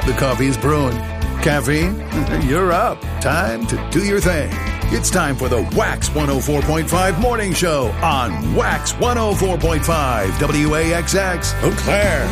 The coffee's brewing. Caffeine? You're up. Time to do your thing. It's time for the Wax 104.5 Morning Show on Wax 104.5 WAXX Eau Claire.